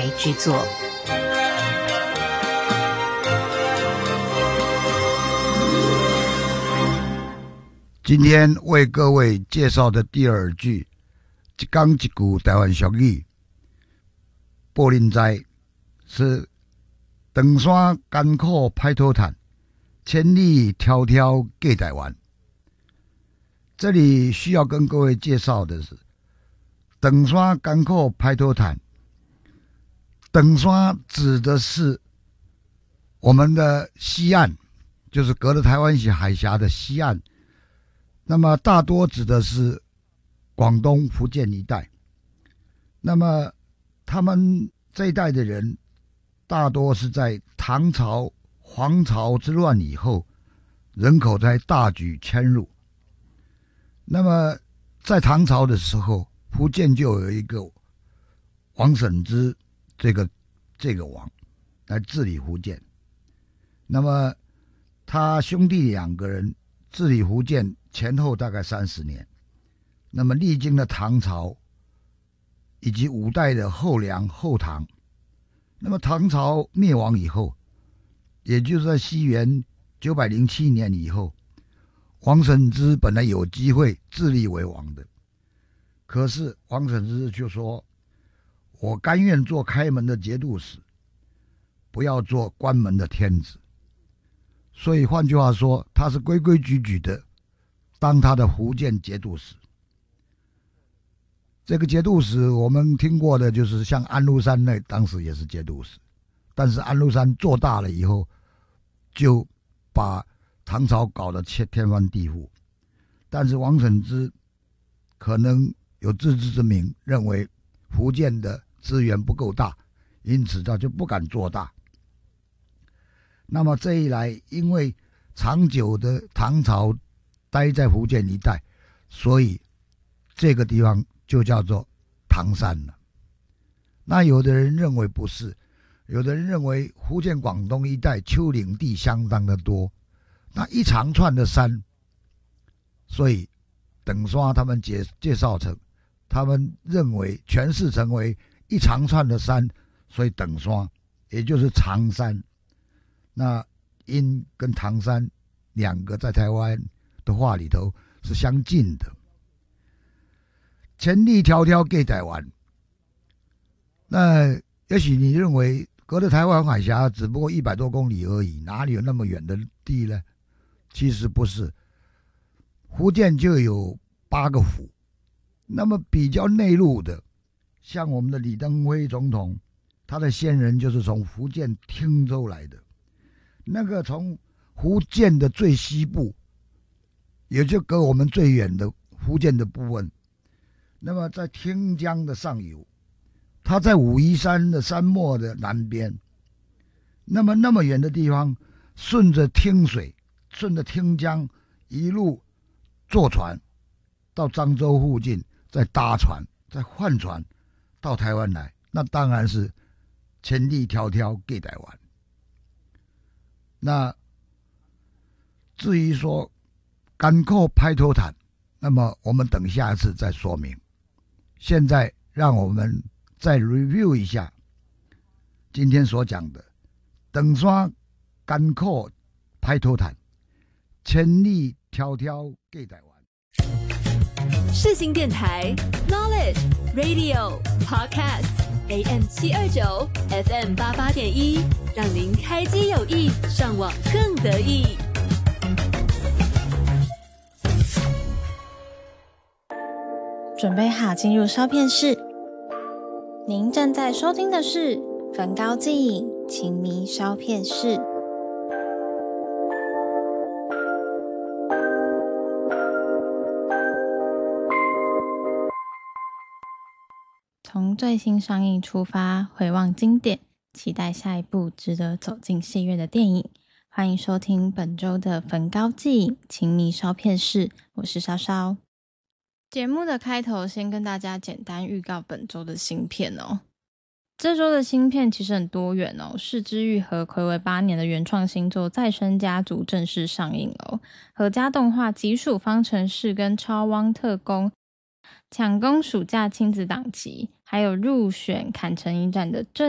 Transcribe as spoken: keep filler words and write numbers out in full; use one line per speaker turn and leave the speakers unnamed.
制作。
今天为各位介绍的第二句，一讲一句台湾俗语，布林斋是长山艰苦歹讨趁，千里迢迢过台湾。这里需要跟各位介绍的是，长山艰苦歹讨趁。长山指的是我们的西岸，就是隔着台湾海峡的西岸。那么大多指的是广东、福建一带。那么他们这一代的人，大多是在唐朝、黄巢之乱以后，人口才大举迁入。那么在唐朝的时候，福建就有一个王审知这个这个王来治理福建。那么他兄弟两个人治理福建前后大概三十年，那么历经了唐朝以及五代的后梁、后唐。那么唐朝灭亡以后，也就是在西元九百零七年以后，王审知本来有机会自立为王的，可是王审知就说：“我甘愿做开门的节度使，不要做关门的天子。”所以换句话说，他是规规矩矩的当他的福建节度使。这个节度使我们听过的就是像安禄山那当时也是节度使，但是安禄山做大了以后，就把唐朝搞得天翻地覆。但是王审知可能有自知之明，认为福建的资源不够大，因此他就不敢做大。那么这一来，因为长久的唐朝待在福建一带，所以这个地方就叫做唐山了。那有的人认为不是，有的人认为福建广东一带丘陵地相当的多，那一长串的山，所以等刷他们介介绍成，他们认为诠释成为一长串的山，所以等刷也就是长山。那因跟唐山两个在台湾的话里头是相近的。千里迢迢过台湾，那也许你认为隔着台湾海峡只不过一百多公里而已，哪里有那么远的地呢？其实不是，福建就有八个府。那么比较内陆的，像我们的李登辉总统，他的先人就是从福建汀州来的。那个从福建的最西部，也就隔我们最远的福建的部分，那么在汀江的上游，它在武夷山的山脉的南边。那么那么远的地方，顺着汀水，顺着汀江一路坐船到漳州附近，再搭船，再换船到台湾来，那当然是千里迢迢过台湾。那至于说艰苦歹讨趁，那么我们等下一次再说明。现在让我们再 review 一下今天所讲的长山艰苦歹讨趁，千里迢迢过台湾。
世新电台 Knowledge Radio Podcast A M 七二九 F M 八八点一，让您开机有益，上网更得意。
准备好进入烧片室。您正在收听的是焚高祭影情迷烧片室。从最新上映出发，回望经典，期待下一部值得走进戏院的电影。欢迎收听本周的焚高祭影情迷烧片室，我是烧烧。节目的开头先跟大家简单预告本周的新片哦。这周的新片其实很多元哦，是枝裕和睽违八年的原创新作《再生家族》正式上映哦。合家动画《极暑方程式》跟《超汪特工》抢攻暑假亲子档期，还有入选坎城影展的正